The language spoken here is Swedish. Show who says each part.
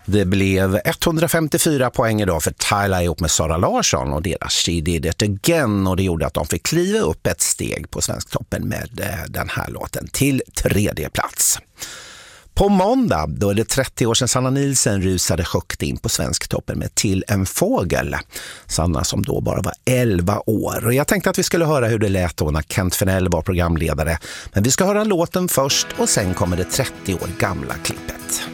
Speaker 1: Det blev 154 poäng idag för Tyla ihop med Sara Larsson och deras She Did It Again, och det gjorde att de fick kliva upp ett steg på Svensktoppen med den här låten till 3:e plats. På måndag då är det 30 år sedan Sanna Nielsen rusade högt in på Svensktoppen med Till en fågel. Sanna som då bara var 11 år. Och jag tänkte att vi skulle höra hur det lät då när Kent Fennell var programledare. Men vi ska höra låten först och sen kommer det 30 år gamla klippet.